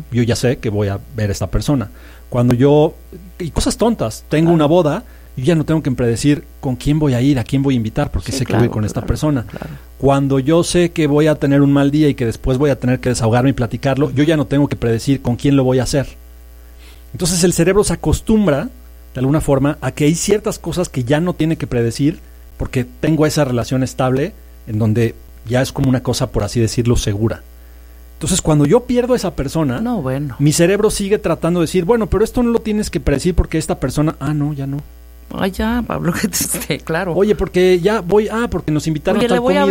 yo ya sé que voy a ver a esta persona. Cuando yo, y cosas tontas, tengo una boda, yo ya no tengo que predecir con quién voy a ir, a quién voy a invitar, porque sé que voy con esta persona. Cuando yo sé que voy a tener un mal día y que después voy a tener que desahogarme y platicarlo, yo ya no tengo que predecir con quién lo voy a hacer. Entonces el cerebro se acostumbra, de alguna forma, a que hay ciertas cosas que ya no tiene que predecir, porque tengo esa relación estable en donde ya es como una cosa, por así decirlo, segura. Entonces, cuando yo pierdo a esa persona, mi cerebro sigue tratando de decir, bueno, pero esto no lo tienes que predecir porque esta persona, no, ya no. Ay, ya, Pablo, claro. Oye, porque ya voy, porque nos invitaron a tal comida.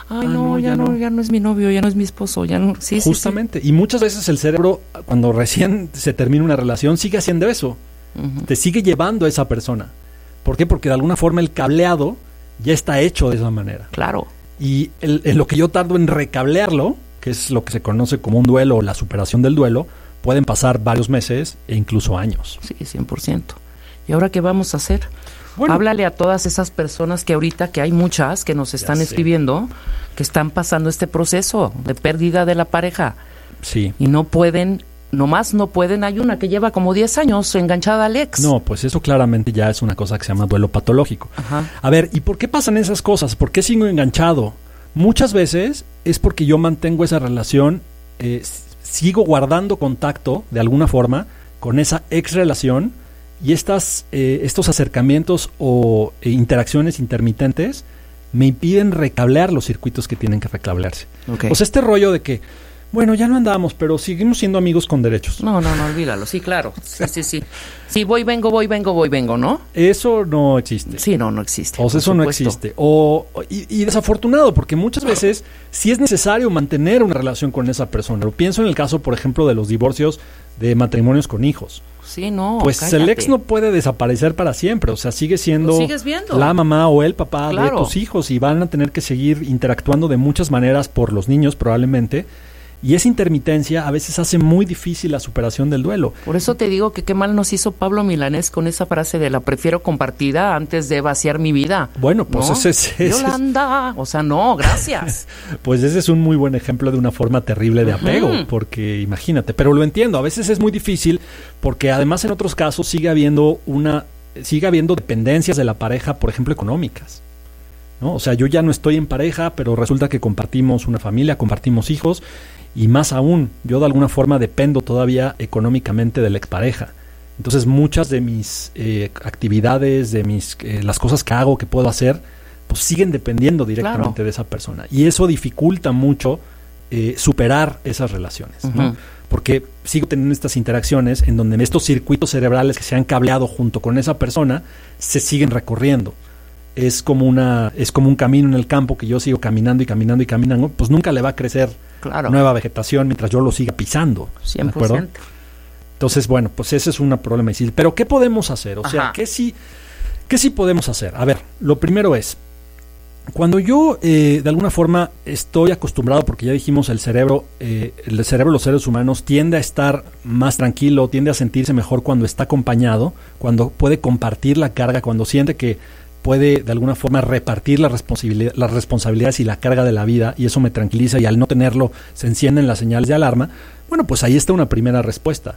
Ya no es mi novio, ya no es mi esposo, ya no. Sí, justamente. Sí. Y muchas veces el cerebro, cuando recién se termina una relación, sigue haciendo eso. Uh-huh. Te sigue llevando a esa persona. ¿Por qué? Porque de alguna forma el cableado ya está hecho de esa manera. Claro. Y en lo que yo tardo en recablearlo, que es lo que se conoce como un duelo o la superación del duelo, pueden pasar varios meses e incluso años. Sí, 100%. ¿Y ahora qué vamos a hacer? Bueno, háblale a todas esas personas que ahorita, que hay muchas que nos están escribiendo, que están pasando este proceso de pérdida de la pareja. Sí. Y no pueden, nomás no pueden. Hay una que lleva como 10 años enganchada al ex. No, pues eso claramente ya es una cosa que se llama duelo patológico. Ajá. A ver, ¿y por qué pasan esas cosas? ¿Por qué sigo enganchado? Muchas veces es porque yo mantengo esa relación, sigo guardando contacto de alguna forma con esa ex relación. Y estos acercamientos o interacciones intermitentes me impiden recablear los circuitos que tienen que recablearse. Okay. O sea, este rollo de que, bueno, ya no andamos, pero seguimos siendo amigos con derechos. No, olvídalo. Sí, claro. Sí. Sí, voy, vengo, ¿no? Eso no existe. Sí, no existe. O sea, eso no existe. Y desafortunado, porque muchas veces sí es necesario mantener una relación con esa persona. Lo pienso en el caso, por ejemplo, de los divorcios de matrimonios con hijos. Sí, no, pues cállate. El ex no puede desaparecer para siempre, o sea, sigue siendo la mamá o el papá de tus hijos y van a tener que seguir interactuando de muchas maneras por los niños probablemente, y esa intermitencia a veces hace muy difícil la superación del duelo. Por eso te digo que qué mal nos hizo Pablo Milanés con esa frase de la prefiero compartida antes de vaciar mi vida. Bueno, pues ¿no? ese es... Yolanda, o sea, no, gracias. Pues ese es un muy buen ejemplo de una forma terrible de apego, porque imagínate, pero lo entiendo, a veces es muy difícil porque además en otros casos sigue habiendo dependencias de la pareja, por ejemplo, económicas, ¿no? O sea, yo ya no estoy en pareja, pero resulta que compartimos una familia, compartimos hijos. Y más aún, yo de alguna forma dependo todavía económicamente de la expareja. Entonces muchas de mis actividades, de las cosas que hago, que puedo hacer, pues siguen dependiendo directamente de esa persona. Y eso dificulta mucho superar esas relaciones, ¿no? Porque sigo teniendo estas interacciones en donde estos circuitos cerebrales que se han cableado junto con esa persona se siguen recorriendo. Es como un camino en el campo que yo sigo caminando, pues nunca le va a crecer nueva vegetación mientras yo lo siga pisando. 100%. ¿De acuerdo? Entonces, bueno, pues ese es un problema difícil. Pero ¿qué podemos hacer? O sea, ¿qué sí podemos hacer? A ver, lo primero es, cuando yo de alguna forma estoy acostumbrado, porque ya dijimos, el cerebro de los seres humanos tiende a estar más tranquilo, tiende a sentirse mejor cuando está acompañado, cuando puede compartir la carga, cuando siente que puede de alguna forma repartir las responsabilidades y la carga de la vida, y eso me tranquiliza, y al no tenerlo se encienden las señales de alarma. Bueno, pues ahí está una primera respuesta.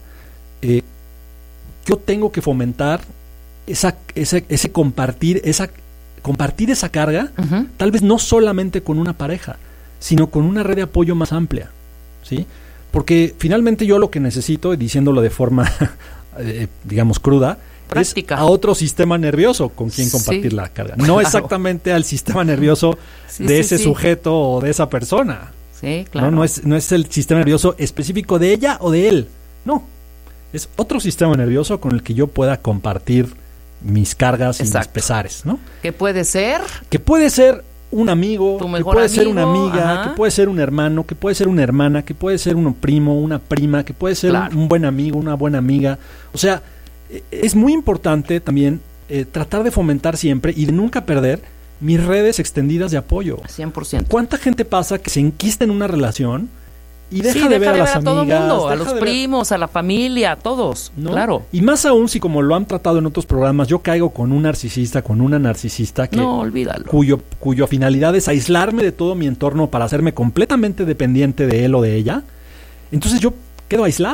Yo tengo que fomentar ese compartir esa carga, tal vez no solamente con una pareja, sino con una red de apoyo más amplia, ¿sí? Porque finalmente yo lo que necesito, diciéndolo de forma digamos cruda, práctica, es a otro sistema nervioso con quien compartir la carga. No exactamente al sistema nervioso de ese sujeto o de esa persona. Sí, claro. No es el sistema nervioso específico de ella o de él. No. Es otro sistema nervioso con el que yo pueda compartir mis cargas y mis pesares, ¿no? ¿Qué puede ser? Que puede ser un amigo, que puede ser una amiga, ajá, que puede ser un hermano, que puede ser una hermana, que puede ser un primo, una prima, que puede ser un buen amigo, una buena amiga. O sea, es muy importante también tratar de fomentar siempre y de nunca perder mis redes extendidas de apoyo. 100%. ¿Cuánta gente pasa que se enquista en una relación y deja de ver a las amigas, todo el mundo, a los primos, a la familia, a todos, ¿no? Claro. Y más aún si, como lo han tratado en otros programas, yo caigo con un narcisista, con una narcisista que no, olvídalo, cuyo finalidad es aislarme de todo mi entorno para hacerme completamente dependiente de él o de ella. Entonces yo quedo aislado.